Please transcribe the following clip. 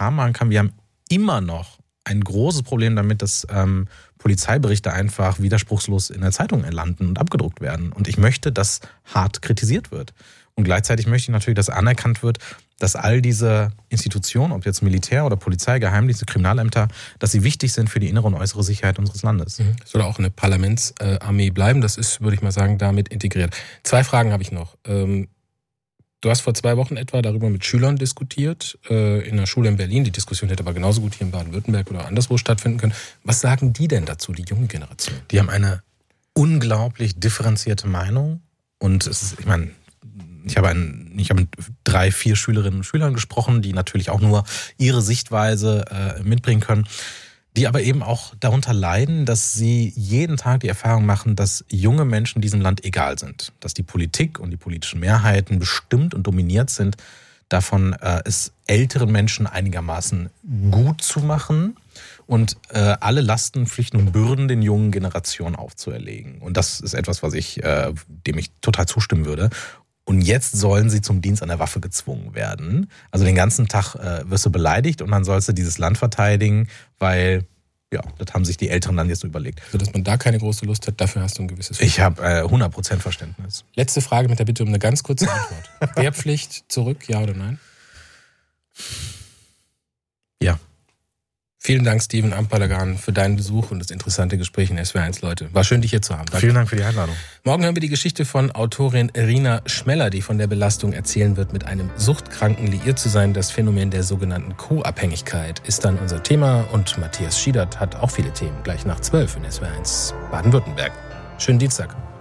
Kram machen kann. Wir haben immer noch ein großes Problem damit, dass Polizeiberichte einfach widerspruchslos in der Zeitung landen und abgedruckt werden. Und ich möchte, dass hart kritisiert wird. Und gleichzeitig möchte ich natürlich, dass anerkannt wird, dass all diese Institutionen, ob jetzt Militär oder Polizei, Geheimdienste, Kriminalämter, dass sie wichtig sind für die innere und äußere Sicherheit unseres Landes. Es soll auch eine Parlamentsarmee bleiben. Das ist, würde ich mal sagen, damit integriert. 2 Fragen habe ich noch. Du hast vor 2 Wochen etwa darüber mit Schülern diskutiert, in einer Schule in Berlin. Die Diskussion hätte aber genauso gut hier in Baden-Württemberg oder anderswo stattfinden können. Was sagen die denn dazu, die junge Generation? Die haben eine unglaublich differenzierte Meinung. Und es ist, ich meine, ich habe mit 3, 4 Schülerinnen und Schülern gesprochen, die natürlich auch nur ihre Sichtweise mitbringen können, die aber eben auch darunter leiden, dass sie jeden Tag die Erfahrung machen, dass junge Menschen diesem Land egal sind. Dass die Politik und die politischen Mehrheiten bestimmt und dominiert sind, davon es älteren Menschen einigermaßen gut zu machen und alle Lasten, Pflichten und Bürden den jungen Generationen aufzuerlegen. Und das ist etwas, dem ich total zustimmen würde. Und jetzt sollen sie zum Dienst an der Waffe gezwungen werden. Also den ganzen Tag wirst du beleidigt und dann sollst du dieses Land verteidigen, weil, ja, das haben sich die Älteren dann jetzt so überlegt. Also, dass man da keine große Lust hat, dafür hast du ein gewisses Verständnis. Ich habe 100% Verständnis. Letzte Frage mit der Bitte um eine ganz kurze Antwort. Wehrpflicht zurück, ja oder nein? Ja. Vielen Dank, Steven Ampalagan, für deinen Besuch und das interessante Gespräch in SWR1, Leute. War schön, dich hier zu haben. Danke. Vielen Dank für die Einladung. Morgen hören wir die Geschichte von Autorin Irina Schmeller, die von der Belastung erzählen wird, mit einem Suchtkranken liiert zu sein. Das Phänomen der sogenannten Co-Abhängigkeit ist dann unser Thema. Und Matthias Schiedert hat auch viele Themen. Gleich nach 12 in SWR1 Baden-Württemberg. Schönen Dienstag.